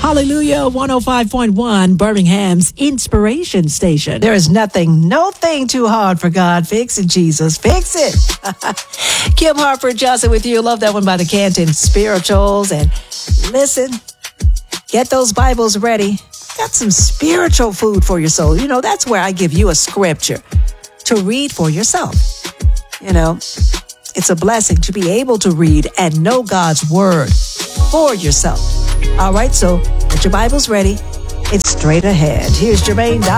Hallelujah 105.1, Birmingham's Inspiration Station. There is nothing, no thing too hard for God. Fix it, Jesus. Fix it. Kim Harper Johnson with you. Love that one by the Canton Spirituals. And listen, get those Bibles ready. Got some spiritual food for your soul. You know, that's where I give you a scripture to read for yourself. You know, it's a blessing to be able to read and know God's word for yourself. All right, so get your Bibles ready. It's straight ahead. Here's Jermaine.